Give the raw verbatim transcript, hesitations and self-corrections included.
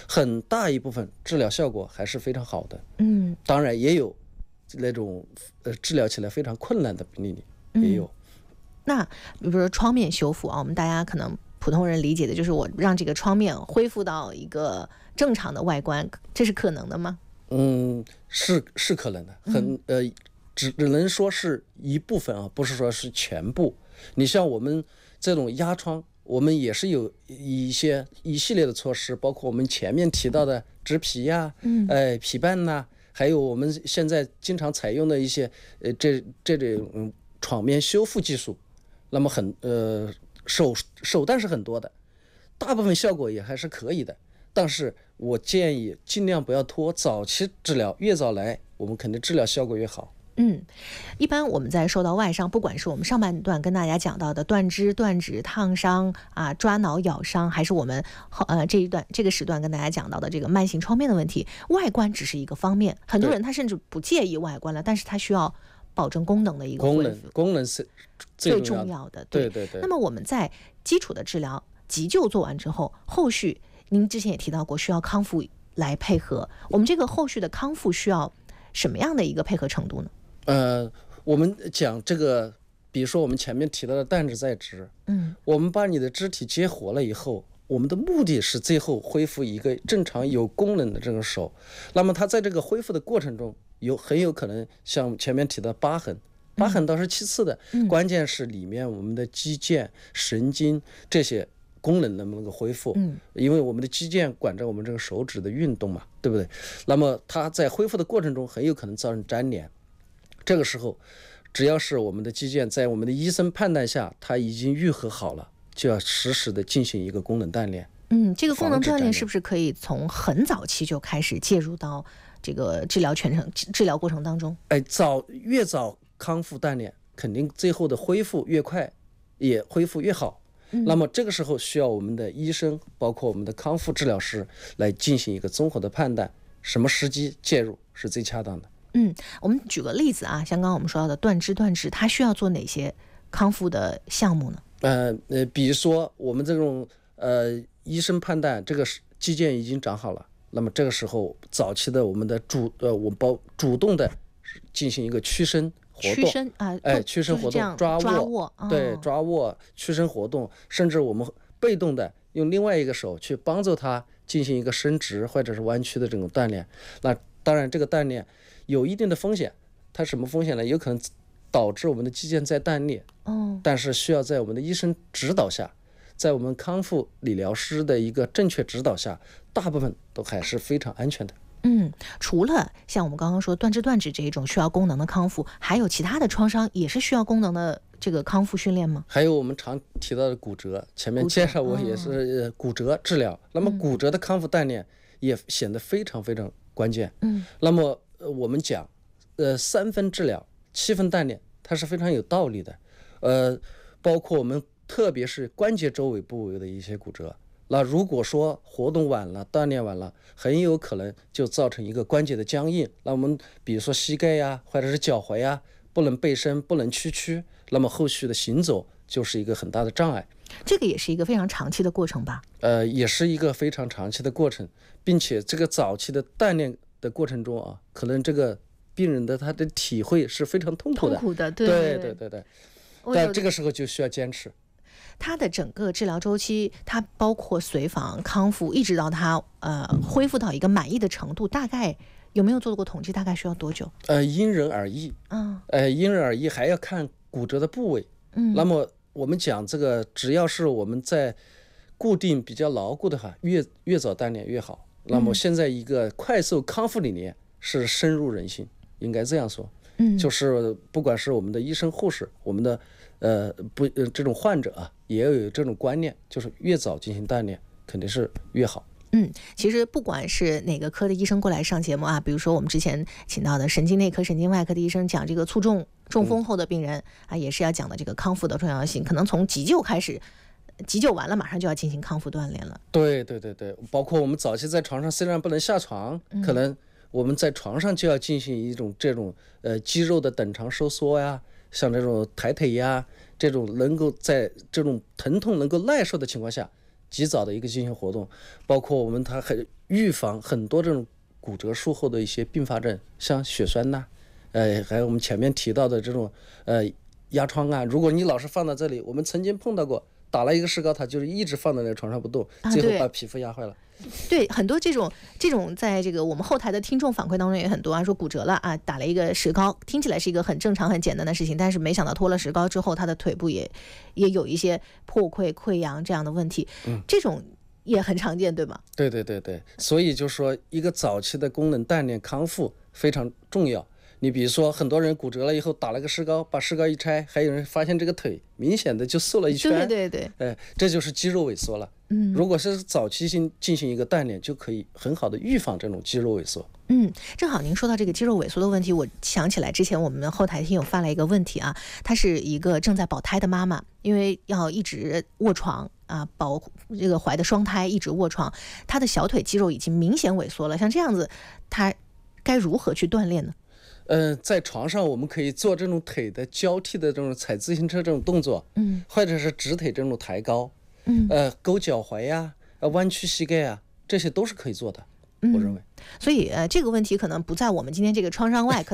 很大一部分治疗效果还是非常好的。 嗯， 当然也有那种呃治疗起来非常困难的病例也有。 嗯、那比如说创面修复啊，我们大家可能普通人理解的就是我让这个创面恢复到一个正常的外观，这是可能的吗？ 嗯，是是可能的，很、嗯、呃，只只能说是一部分啊，不是说是全部。你像我们这种压疮，我们也是有一些一系列的措施，包括我们前面提到的植皮呀、嗯，呃，皮瓣呐、啊，还有我们现在经常采用的一些呃这这种创面修复技术，那么很呃手手段是很多的，大部分效果也还是可以的。但是我建议尽量不要拖，早期治疗，越早来，我们肯定治疗效果越好。 嗯，一般我们在受到外伤，不管是我们上半段跟大家讲到的断肢、断指、烫伤啊、抓挠、咬伤，还是我们呃这一段这个时段跟大家讲到的这个慢性创面的问题，外观只是一个方面，很多人他甚至不介意外观了，但是他需要保证功能的一个功能，功能是最重要的。 对对对。 那么我们在基础的治疗、急救做完之后，后续您之前也提到过，需要康复来配合。我们这个后续的康复需要什么样的一个配合程度呢？ 呃，我们讲这个，比如说我们前面提到的断肢再植，嗯，我们把你的肢体激活了以后，我们的目的是最后恢复一个正常有功能的这个手。那么它在这个恢复的过程中，有很有可能像前面提到疤痕，疤痕倒是其次的，嗯、关键是里面我们的肌腱、神经这些功能能不能够恢复？嗯，因为我们的肌腱管着我们这个手指的运动嘛，对不对？那么它在恢复的过程中，很有可能造成粘连。这个时候，只要是我们的肌腱在我们的医生判断下，它已经愈合好了，就要实时的进行一个功能锻炼。 嗯，这个功能锻炼是不是可以从很早期就开始介入到这个治疗全程治疗过程当中？ 哎，早越早康复锻炼，肯定最后的恢复越快，也恢复越好。嗯、那么这个时候需要我们的医生，包括我们的康复治疗师来进行一个综合的判断，什么时机介入是最恰当的。 嗯，我们举个例子啊，像刚刚我们说到的断肢、断指，它需要做哪些康复的项目呢？ 呃呃，比如说我们这种呃医生判断这个肌腱已经长好了，那么这个时候早期的我们的主呃我们包主动的进行一个屈伸活动， 屈伸啊， 哎，屈伸活动，抓握， 抓握哦、 对，抓握、屈伸活动，甚至我们被动的用另外一个手去帮助它进行一个伸直或者是弯曲的这种锻炼。那当然，这个锻炼有一定的风险，它什么风险呢？有可能导致我们的肌腱再断裂。哦，但是需要在我们的医生指导下，在我们康复理疗师的一个正确指导下，大部分都还是非常安全的。 嗯，除了像我们刚刚说断肢断指这一种需要功能的康复，还有其他的创伤也是需要功能的这个康复训练吗？ 还有我们常提到的骨折，前面介绍我也是骨折治疗，哦、那么骨折的康复锻炼也显得非常非常关键。嗯，那么、呃、我们讲，呃，三分治疗，七分锻炼，它是非常有道理的。呃，包括我们特别是关节周围部位的一些骨折。那如果说活动晚了，锻炼晚了，很有可能就造成一个关节的僵硬。那我们比如说膝盖呀，或者是脚踝呀，不能背伸，不能屈曲，那么后续的行走就是一个很大的障碍。 这个也是一个非常长期的过程吧？ 呃，也是一个非常长期的过程，并且这个早期的锻炼的过程中啊，可能这个病人的他的体会是非常痛苦的， 痛苦的，对对对对对。但这个时候就需要坚持。 它的整个治疗周期，它包括随访、康复，一直到它呃恢复到一个满意的程度，大概有没有做过统计？大概需要多久？ 呃，因人而异。嗯。呃，因人而异，还要看骨折的部位。嗯。那么我们讲这个，只要是我们在固定比较牢固的话，越越早锻炼越好。那么现在一个快速康复理念是深入人心，应该这样说。嗯。就是不管是我们的医生、护士，我们的。呃，不，呃，这种患者啊，也要有这种观念，就是越早进行锻炼，肯定是越好。 嗯，其实不管是哪个科的医生过来上节目啊，比如说我们之前请到的神经内科、神经外科的医生讲这个卒中、中风后的病人、嗯、啊，也是要讲的这个康复的重要性。可能从急救开始，急救完了马上就要进行康复锻炼了。 对对对对，包括我们早期在床上虽然不能下床，嗯、可能我们在床上就要进行一种这种呃肌肉的等长收缩呀。像这种抬腿呀，这种能够在这种疼痛能够耐受的情况下及早的一个进行活动，包括我们它还预防很多这种骨折术后的一些并发症，像血栓呐、呃，还有我们前面提到的这种呃压疮啊。如果你老是放在这里，我们曾经碰到过，打了一个石膏，它就是一直放在那个床上不动，最后把皮肤压坏了。 对，很多这种这种在这个我们后台的听众反馈当中也很多啊，说骨折了啊，打了一个石膏，听起来是一个很正常很简单的事情，但是没想到脱了石膏之后，他的腿部也也有一些破溃溃疡这样的问题，嗯，这种也很常见，对吗？ 对对对对，所以就说一个早期的功能锻炼康复非常重要。你比如说很多人骨折了以后打了个石膏，把石膏一拆，还有人发现这个腿明显的就瘦了一圈， 对对对， 哎，这就是肌肉萎缩了。嗯，如果是早期性进行一个锻炼，就可以很好的预防这种肌肉萎缩。 嗯，正好您说到这个肌肉萎缩的问题，我想起来之前我们后台听友发来一个问题啊，她是一个正在保胎的妈妈，因为要一直卧床啊，保这个怀的双胎一直卧床，她的小腿肌肉已经明显萎缩了，像这样子，她该如何去锻炼呢？ 呃，在床上我们可以做这种腿的交替的这种踩自行车这种动作，嗯，或者是直腿这种抬高，嗯，呃，勾脚踝呀、啊，弯曲膝盖啊，这些都是可以做的，我认为。 所以呃，这个问题可能不在我们今天这个创伤外。